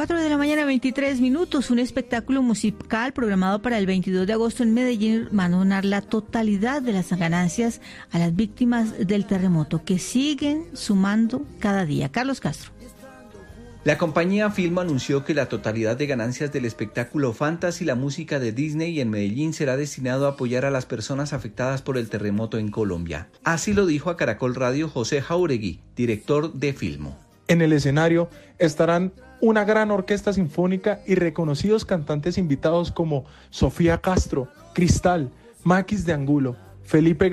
4 de la mañana, 23 minutos. Un espectáculo musical programado para el 22 de agosto en Medellín va a donar la totalidad de las ganancias a las víctimas del terremoto, que siguen sumando cada día. Carlos Castro. La compañía Filmo anunció que la totalidad de ganancias del espectáculo Fantasy, la música de Disney en Medellín, será destinado a apoyar a las personas afectadas por el terremoto en Colombia. Así lo dijo a Caracol Radio José Jauregui, director de Filmo. En el escenario estarán una gran orquesta sinfónica y reconocidos cantantes invitados como Sofía Castro, Cristal, Maquis de Angulo, Felipe